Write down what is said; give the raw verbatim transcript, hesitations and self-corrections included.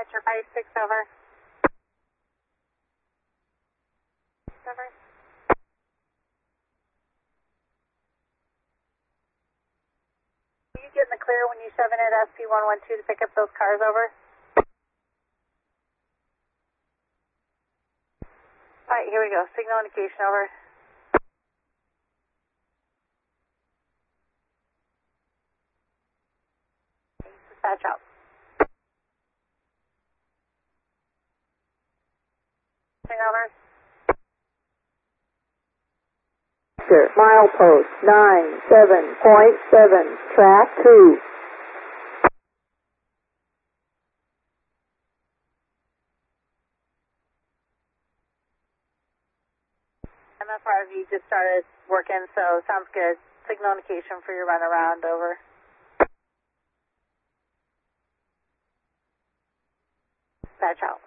Dispatcher five six over. Over. Will you get in the clear when you shove in at S P one one two to pick up those cars over? Alright, here we go. Signal indication over. Dispatch out. Signal over. Milepost nine seven point seven, track two. M F R V just started working, so sounds good. Signal indication for your run around, over. Dispatch out.